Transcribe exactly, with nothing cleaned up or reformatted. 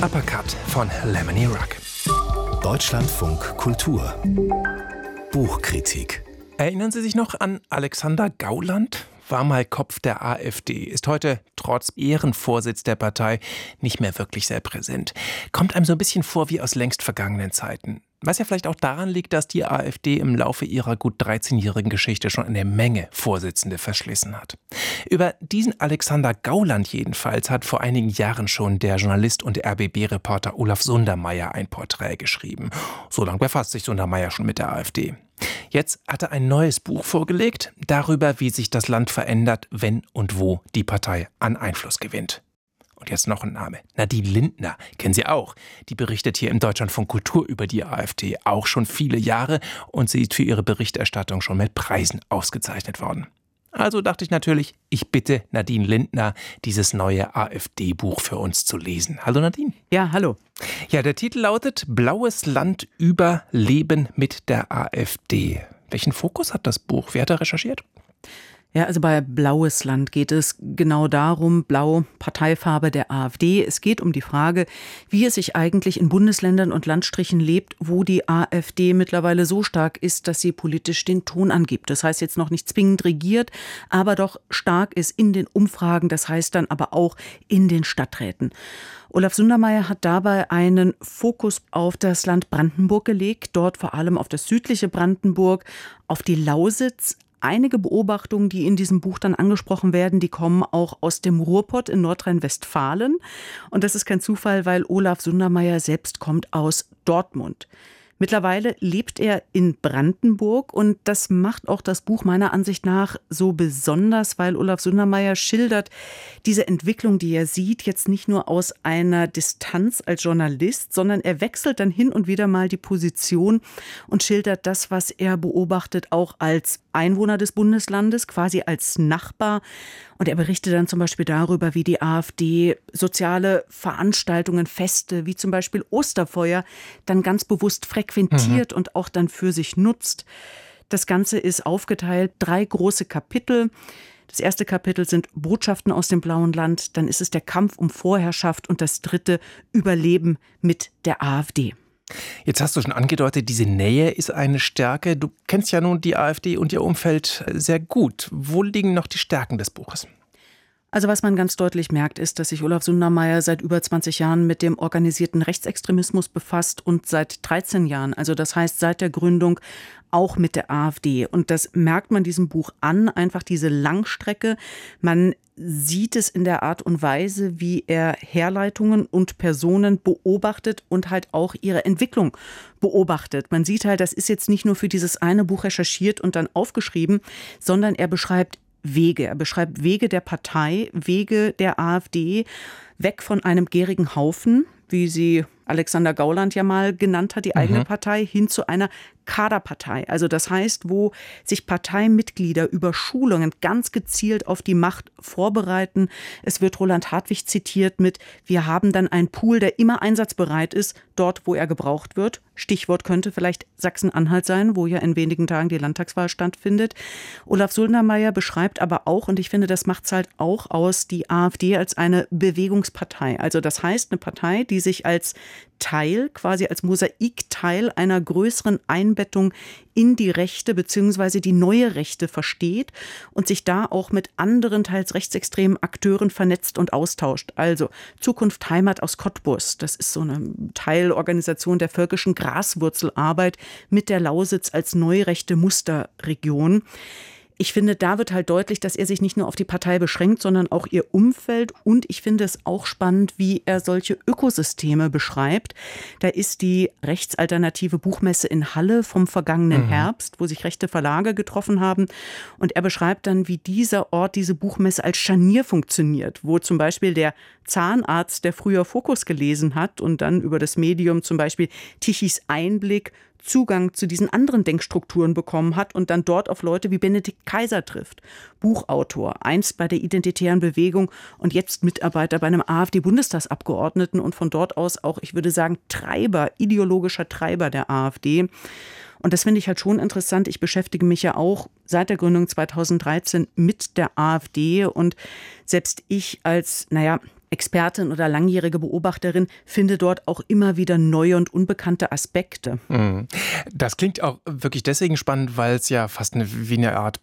Uppercut von Lemony Ruck. Deutschlandfunk Kultur. Buchkritik. Erinnern Sie sich noch an Alexander Gauland? War mal Kopf der AfD, ist heute trotz Ehrenvorsitz der Partei nicht mehr wirklich sehr präsent. Kommt einem so ein bisschen vor wie aus längst vergangenen Zeiten. Was ja vielleicht auch daran liegt, dass die AfD im Laufe ihrer gut dreizehnjährigen Geschichte schon eine Menge Vorsitzende verschlissen hat. Über diesen Alexander Gauland jedenfalls hat vor einigen Jahren schon der Journalist und R B B-Reporter Olaf Sundermeier ein Porträt geschrieben. So lange befasst sich Sundermeier schon mit der AfD. Jetzt hat er ein neues Buch vorgelegt, darüber, wie sich das Land verändert, wenn und wo die Partei an Einfluss gewinnt. Und jetzt noch ein Name. Nadine Lindner, kennen Sie auch. Die berichtet hier im Deutschlandfunk Kultur über die AfD, auch schon viele Jahre, und sie ist für ihre Berichterstattung schon mit Preisen ausgezeichnet worden. Also dachte ich natürlich, ich bitte Nadine Lindner, dieses neue AfD-Buch für uns zu lesen. Hallo Nadine. Ja, hallo. Ja, der Titel lautet Blaues Land über Leben mit der AfD. Welchen Fokus hat das Buch? Wer hat da recherchiert? Ja, also bei Blaues Land geht es genau darum, blau, Parteifarbe der AfD. Es geht um die Frage, wie es sich eigentlich in Bundesländern und Landstrichen lebt, wo die AfD mittlerweile so stark ist, dass sie politisch den Ton angibt. Das heißt jetzt noch nicht zwingend regiert, aber doch stark ist in den Umfragen, das heißt dann aber auch in den Stadträten. Olaf Sundermeier hat dabei einen Fokus auf das Land Brandenburg gelegt, dort vor allem auf das südliche Brandenburg, auf die Lausitz. Einige Beobachtungen, die in diesem Buch dann angesprochen werden, die kommen auch aus dem Ruhrpott in Nordrhein-Westfalen. Und das ist kein Zufall, weil Olaf Sundermeier selbst kommt aus Dortmund. Mittlerweile lebt er in Brandenburg und das macht auch das Buch meiner Ansicht nach so besonders, weil Olaf Sundermeier schildert diese Entwicklung, die er sieht, jetzt nicht nur aus einer Distanz als Journalist, sondern er wechselt dann hin und wieder mal die Position und schildert das, was er beobachtet, auch als Einwohner des Bundeslandes, quasi als Nachbar. Und er berichtet dann zum Beispiel darüber, wie die AfD soziale Veranstaltungen, Feste, wie zum Beispiel Osterfeuer, dann ganz bewusst frequentiert mhm. und auch dann für sich nutzt. Das Ganze ist aufgeteilt, drei große Kapitel. Das erste Kapitel sind Botschaften aus dem Blauen Land, dann ist es der Kampf um Vorherrschaft und das dritte Überleben mit der AfD. Jetzt hast du schon angedeutet, diese Nähe ist eine Stärke. Du kennst ja nun die AfD und ihr Umfeld sehr gut. Wo liegen noch die Stärken des Buches? Also was man ganz deutlich merkt, ist, dass sich Olaf Sundermeier seit über zwanzig Jahren mit dem organisierten Rechtsextremismus befasst und seit dreizehn Jahren, also das heißt seit der Gründung, auch mit der AfD. Und das merkt man diesem Buch an, einfach diese Langstrecke. Man sieht es in der Art und Weise, wie er Herleitungen und Personen beobachtet und halt auch ihre Entwicklung beobachtet. Man sieht halt, das ist jetzt nicht nur für dieses eine Buch recherchiert und dann aufgeschrieben, sondern er beschreibt Wege. Er beschreibt Wege der Partei, Wege der AfD, weg von einem gärigen Haufen, wie sie Alexander Gauland ja mal genannt hat, die eigene mhm. Partei, hin zu einer Kaderpartei. Also das heißt, wo sich Parteimitglieder über Schulungen ganz gezielt auf die Macht vorbereiten. Es wird Roland Hartwig zitiert mit, wir haben dann einen Pool, der immer einsatzbereit ist, dort, wo er gebraucht wird. Stichwort könnte vielleicht Sachsen-Anhalt sein, wo ja in wenigen Tagen die Landtagswahl stattfindet. Olaf Sundermeier beschreibt aber auch, und ich finde, das macht es halt auch aus, die AfD als eine Bewegungspartei. Also das heißt, eine Partei, die sich als Teil, quasi als Mosaikteil einer größeren Einbettung in die Rechte bzw. die neue Rechte versteht und sich da auch mit anderen, teils rechtsextremen Akteuren vernetzt und austauscht. Also Zukunft Heimat aus Cottbus, das ist so eine Teilorganisation der völkischen Graswurzelarbeit mit der Lausitz als neurechte Musterregion. Ich finde, da wird halt deutlich, dass er sich nicht nur auf die Partei beschränkt, sondern auch ihr Umfeld. Und ich finde es auch spannend, wie er solche Ökosysteme beschreibt. Da ist die rechtsalternative Buchmesse in Halle vom vergangenen mhm. Herbst, wo sich rechte Verlage getroffen haben. Und er beschreibt dann, wie dieser Ort, diese Buchmesse als Scharnier funktioniert, wo zum Beispiel der Zahnarzt, der früher Fokus gelesen hat und dann über das Medium zum Beispiel Tichys Einblick Zugang zu diesen anderen Denkstrukturen bekommen hat und dann dort auf Leute wie Benedikt Kaiser trifft. Buchautor, einst bei der Identitären Bewegung und jetzt Mitarbeiter bei einem AfD-Bundestagsabgeordneten und von dort aus auch, ich würde sagen, Treiber, ideologischer Treiber der AfD. Und das finde ich halt schon interessant. Ich beschäftige mich ja auch seit der Gründung zweitausenddreizehn mit der AfD und selbst ich als, naja, Expertin oder langjährige Beobachterin finde dort auch immer wieder neue und unbekannte Aspekte. Das klingt auch wirklich deswegen spannend, weil es ja fast eine, wie eine Art